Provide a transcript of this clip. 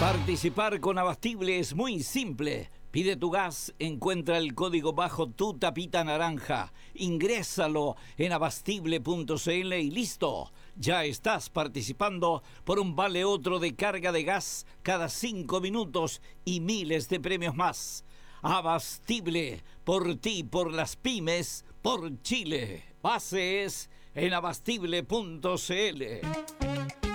Participar con Abastible es muy simple. Pide tu gas, encuentra el código bajo tu tapita naranja, ingrésalo en abastible.cl y listo. Ya estás participando por un vale otro de carga de gas cada 5 minutos y miles de premios más. Abastible, por ti, por las pymes, por Chile. Bases en abastible.cl.